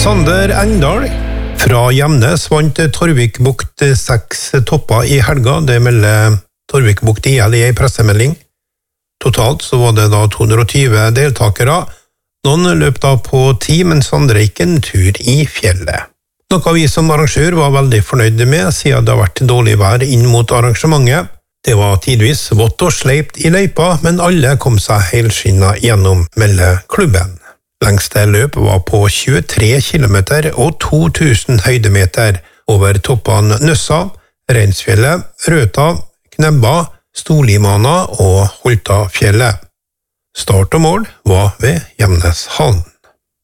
Sander Engdahl fra Gjemnes vant Torvikbukt 6 topper i helga. Det melder Torvikbukt IL i en pressemelding. Totalt så var det da 220 deltakere. Noen løp da på 10, mens andre gikk en tur i fjellet. Noe vi som arrangør var veldig fornøyde med, siden det har vært dårlig vær inn mot arrangementet. Det var tidvis vått og sleipt i løypa, men alle kom seg helskinna gjennom, melder klubben. Lengste løp var på 23 kilometer og 2000 høydemeter over toppene Nøssa, Reinsfjellet, Røta, Knebba, Storlimana og Holtafjellet. Start og mål var ved Gjemnes havn.